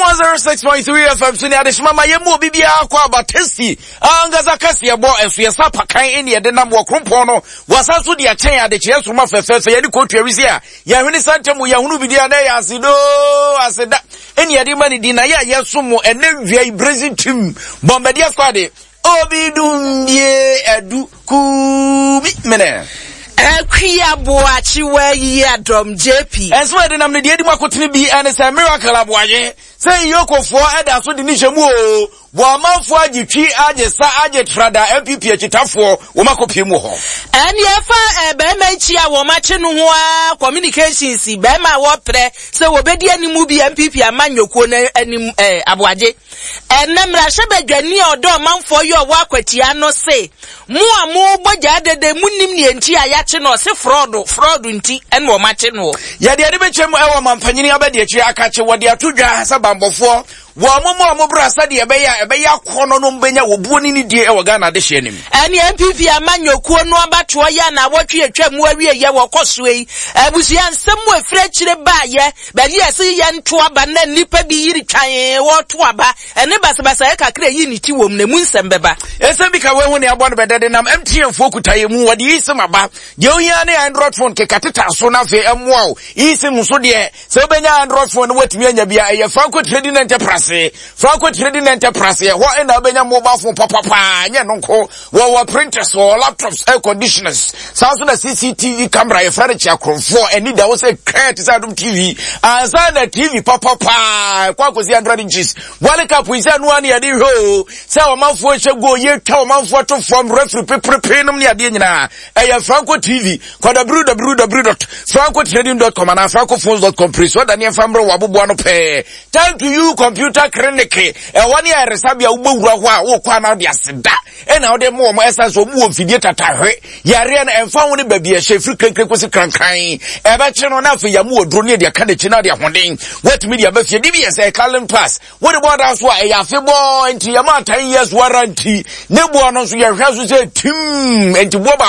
106.3 FM so near the mama yemu bibia akwa batesi angaza kasi ebo esuesa pakan eni ede nam wo krompo no wasanso de achen ade cheso ma fefefe ye ni ko twawisi a ya hwene santemu ya hunu bidia na ya asido aseda eni ede mani di na ya yesomo ene wia Brazil team bombardier squad obidumie edu kumi mene Ekia boachi we ye adom JP. Enso ede nam ne de edi makotene bi ene say miracle aboaje. Say yokofo eda so de ni hwemu o. Woamanfo agitwi agesa agetrada MPP achitafo wo makopie mu ho. Eni efa be ma chi a wo mache no ho a communications be ma wo pre say wo bedi animu bi MPP amanyokuo na anim aboaje. Enemra hwebadwani odo manfo yo wo akwatia no say mu amu boja dede munim ne enti ayache no se fraud nti ene wo mache no. Ya de bechem ewo mampanyini abede achi akache wo de atodwa sabambofo wo amomo brasa de ebeya kono no mbenya wo buoni ni die ewo Ghana de hye nim. Ene MPP amanyokuo no abato ya na wotwe atwam awie ye wo kosoi abusia nsem wo efre kire baaye bali ese ye nto aba na nipa bi yiri twan wo to aba ene basabasa e kakra yi ni ti wom na mu nsem beba ese bi ka we hu ne abo no bedede nam MTN fo kutaye mu wode yisim aba de ohia ne Android phone ke kateta so na fe emwa o yisim so de se obenya Android phone watumi anya bia ye Franco Trading Enterprise ho na obenya mobile phone papa nya nonko wo printers or laptops air conditioners sounds na CCTV camera ye frere chia kromfo eni da wo se create sadum TV ansa na TV papa kwa kosi 100 inches wale cap we say no ane ade ho say o manfo hwego ye twa o manfo to from referee pepe nom ne ade nyina eye Franco TV kwa www.francotrading.com and francophones.com please so Daniel Famro wabobo no pe time to you computer clinic e woni a resabia ubowura ho a wo kwa na de aseda e na wo de mo essence o mu ofidie tatahwe yare na emfa wo ne babia hye free krenkren kosi krankran e be che no na afi ya mu odro ne de aka de china de ahoden what media ba fie DBS e Calling Pass what the border so e ya fe bo enti ya ma 10 years warranty ne bo no so ya hwa so say tim enti bo ba